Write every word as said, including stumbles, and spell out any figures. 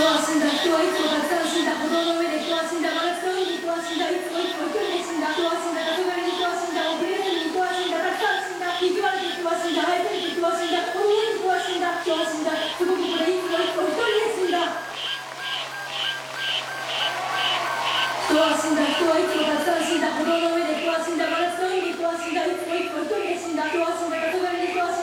は死んだ、人はいつもたくさん死んだ、歩道の上で人は死んだ、真夏の海に人は死んだ、いつもいつも一人で死んだ、人は死んだ、黄昏に人は死んだ、遅れてに人は死んだ、たくさん死んだ、行き悪い人は死んだ、生えてる人は死んだ、この上に人は死んだ、人は死んだ、すごくこれいつもいつも一人で死んだ。人は死んだ、人はいつもたくさん死んだ、歩道の上で人は死んだ、真夏の海に人は死んだ、いつもいつも一人で死んだ、人は死んだ、黄昏に人は死んだ、